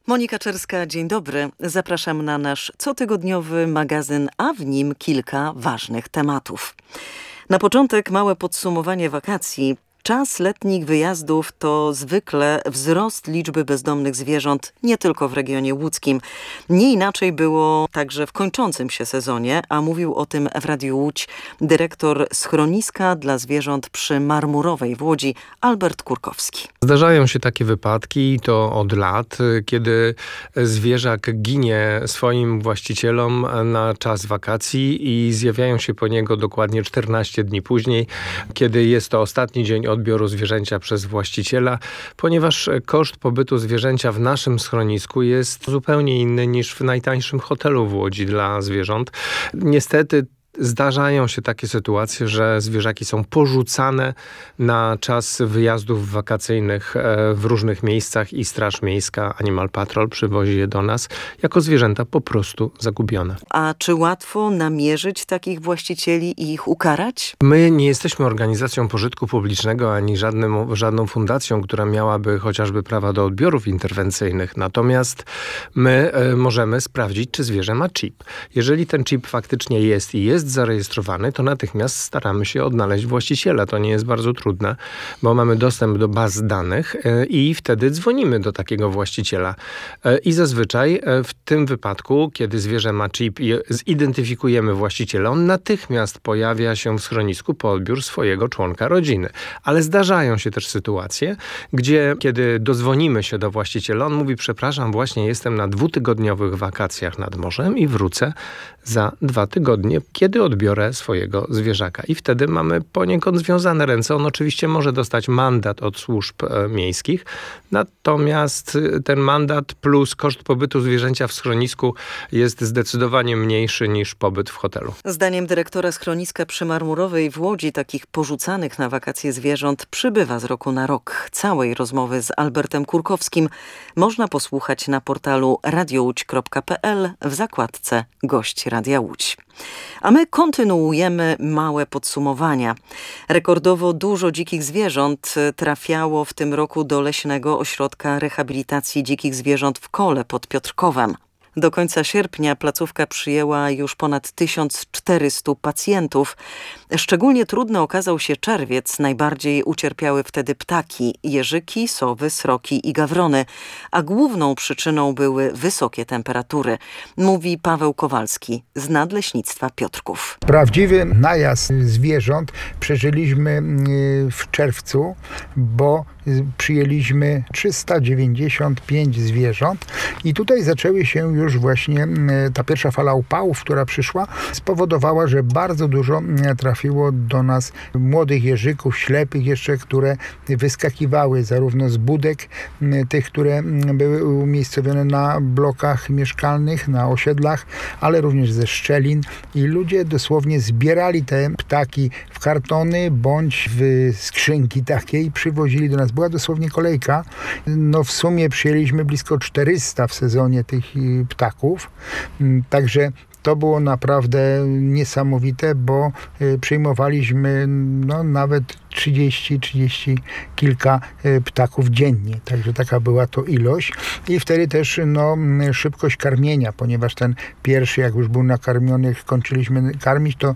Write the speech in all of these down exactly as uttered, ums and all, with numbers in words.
Monika Czerska, dzień dobry. Zapraszam na nasz cotygodniowy magazyn, a w nim kilka ważnych tematów. Na początek małe podsumowanie wakacji. Czas letnich wyjazdów to zwykle wzrost liczby bezdomnych zwierząt nie tylko w regionie łódzkim. Nie inaczej było także w kończącym się sezonie, a mówił o tym w Radiu Łódź dyrektor schroniska dla zwierząt przy Marmurowej w Łodzi, Albert Kurkowski. Zdarzają się takie wypadki, to od lat, kiedy zwierzak ginie swoim właścicielom na czas wakacji i zjawiają się po niego dokładnie czternaście dni później, kiedy jest to ostatni dzień odbioru zwierzęcia przez właściciela, ponieważ koszt pobytu zwierzęcia w naszym schronisku jest zupełnie inny niż w najtańszym hotelu w Łodzi dla zwierząt. Niestety zdarzają się takie sytuacje, że zwierzaki są porzucane na czas wyjazdów wakacyjnych w różnych miejscach i Straż Miejska, Animal Patrol przywozi je do nas jako zwierzęta po prostu zagubione. A czy łatwo namierzyć takich właścicieli i ich ukarać? My nie jesteśmy organizacją pożytku publicznego ani żadnym, żadną fundacją, która miałaby chociażby prawa do odbiorów interwencyjnych. Natomiast my y, możemy sprawdzić, czy zwierzę ma chip. Jeżeli ten chip faktycznie jest i jest zarejestrowany, to natychmiast staramy się odnaleźć właściciela. To nie jest bardzo trudne, bo mamy dostęp do baz danych i wtedy dzwonimy do takiego właściciela. I zazwyczaj w tym wypadku, kiedy zwierzę ma chip i zidentyfikujemy właściciela, on natychmiast pojawia się w schronisku po odbiór swojego członka rodziny. Ale zdarzają się też sytuacje, gdzie kiedy dozwonimy się do właściciela, on mówi: przepraszam, właśnie jestem na dwutygodniowych wakacjach nad morzem i wrócę za dwa tygodnie, kiedy odbiorę swojego zwierzaka. I wtedy mamy poniekąd związane ręce. On oczywiście może dostać mandat od służb e, miejskich, natomiast ten mandat plus koszt pobytu zwierzęcia w schronisku jest zdecydowanie mniejszy niż pobyt w hotelu. Zdaniem dyrektora schroniska przy Marmurowej w Łodzi takich porzucanych na wakacje zwierząt przybywa z roku na rok. Całej rozmowy z Albertem Kurkowskim można posłuchać na portalu radiowódź kropka pe el w zakładce Gość Radia Łódź. A my kontynuujemy małe podsumowania. Rekordowo dużo dzikich zwierząt trafiało w tym roku do Leśnego Ośrodka Rehabilitacji Dzikich Zwierząt w Kole pod Piotrkowem. Do końca sierpnia placówka przyjęła już ponad tysiąc czterysta pacjentów. Szczególnie trudny okazał się czerwiec. Najbardziej ucierpiały wtedy ptaki, jeżyki, sowy, sroki i gawrony, a główną przyczyną były wysokie temperatury, mówi Paweł Kowalski z Nadleśnictwa Piotrków. Prawdziwy najazd zwierząt przeżyliśmy w czerwcu, bo przyjęliśmy trzysta dziewięćdziesiąt pięć zwierząt i tutaj zaczęły się już właśnie ta pierwsza fala upałów, która przyszła, spowodowała, że bardzo dużo trafiło do nas młodych jeżyków, ślepych jeszcze, które wyskakiwały zarówno z budek, tych, które były umiejscowione na blokach mieszkalnych, na osiedlach, ale również ze szczelin i ludzie dosłownie zbierali te ptaki w kartony bądź w skrzynki takie i przywozili do nas. Była dosłownie kolejka. No w sumie przyjęliśmy blisko czterysta w sezonie tych ptaków. Także to było naprawdę niesamowite, bo przyjmowaliśmy no, nawet trzydzieści, trzydzieści kilka ptaków dziennie. Także taka była to ilość. I wtedy też no, szybkość karmienia, ponieważ ten pierwszy, jak już był nakarmiony, kończyliśmy karmić, to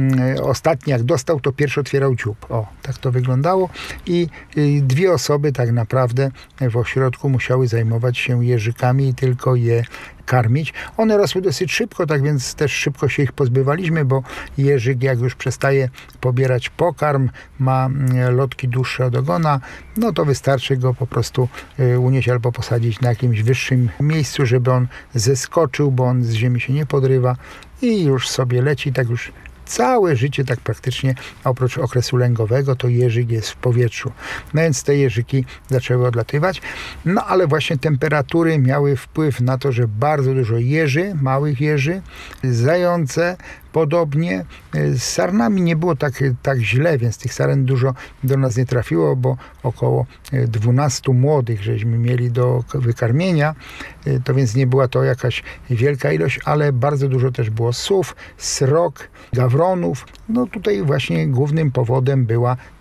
ostatni jak dostał, to pierwszy otwierał dziób. O, tak to wyglądało. I dwie osoby tak naprawdę w ośrodku musiały zajmować się jeżykami i tylko je karmić. One rosły dosyć szybko, tak więc też szybko się ich pozbywaliśmy, bo jeżyk jak już przestaje pobierać pokarm, ma lotki dłuższe od ogona, no to wystarczy go po prostu unieść albo posadzić na jakimś wyższym miejscu, żeby on zeskoczył, bo on z ziemi się nie podrywa i już sobie leci, tak już całe życie tak praktycznie, oprócz okresu lęgowego, to jeżyk jest w powietrzu. No więc te jeżyki zaczęły odlatywać. No ale właśnie temperatury miały wpływ na to, że bardzo dużo jeży, małych jeży, zające, podobnie. Z sarnami nie było tak, tak źle, więc tych saren dużo do nas nie trafiło, bo około dwunastu młodych żeśmy mieli do wykarmienia, to więc nie była to jakaś wielka ilość, ale bardzo dużo też było sów, srok, gawronów. No tutaj właśnie głównym powodem była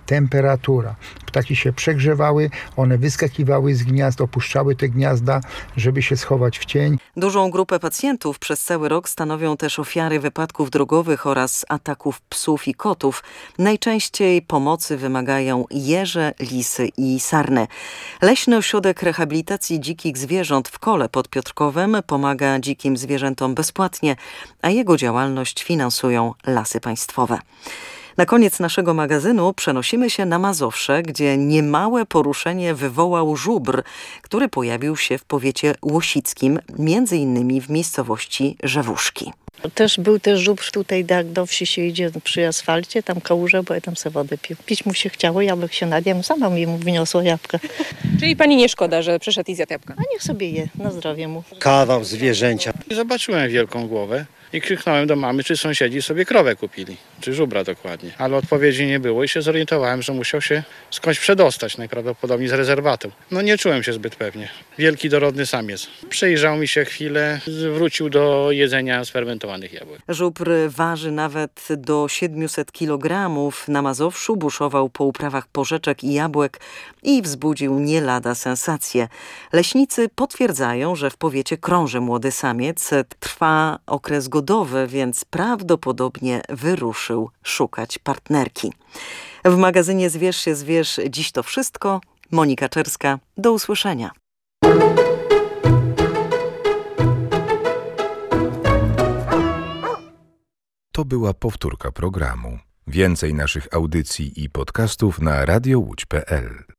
temperatura. Ptaki się przegrzewały, one wyskakiwały z gniazd, opuszczały te gniazda, żeby się schować w cień. Dużą grupę pacjentów przez cały rok stanowią też ofiary wypadków drogowych oraz ataków psów i kotów. Najczęściej pomocy wymagają jeże, lisy i sarny. Leśny Ośrodek Rehabilitacji Dzikich Zwierząt w Kole pod Piotrkowem pomaga dzikim zwierzętom bezpłatnie, a jego działalność finansują Lasy Państwowe. Na koniec naszego magazynu przenosimy się na Mazowsze, gdzie niemałe poruszenie wywołał żubr, który pojawił się w powiecie łosickim, między innymi w miejscowości Rzewuszki. Też był też żubr tutaj, jak do wsi się idzie przy asfalcie, tam kałuża, bo ja tam sobie wodę pił. Pić mu się chciało, jabłek się nadjadł, sama mi mu wniosła jabłka. Czyli pani nie szkoda, że przyszedł i zjadł jabłka? A niech sobie je, na zdrowie mu. Kawał zwierzęcia. Zobaczyłem wielką głowę i krzyknąłem do mamy, czy sąsiedzi sobie krowę kupili, czy żubra dokładnie. Ale odpowiedzi nie było i się zorientowałem, że musiał się skądś przedostać, najprawdopodobniej z rezerwatu. No nie czułem się zbyt pewnie. Wielki dorodny samiec. Przyjrzał mi się chwilę, wrócił do jedzenia sfermentowanych jabłek. Żubr waży nawet do siedmiuset kilogramów. Na Mazowszu buszował po uprawach porzeczek i jabłek i wzbudził nie lada sensację. Leśnicy potwierdzają, że w powiecie krąży młody samiec. Trwa okres godowy, więc prawdopodobnie wyruszył szukać partnerki. W magazynie Zwierz się zwierz dziś to wszystko. Monika Czerska, do usłyszenia. To była powtórka programu. Więcej naszych audycji i podcastów na radio łódź kropka pe el.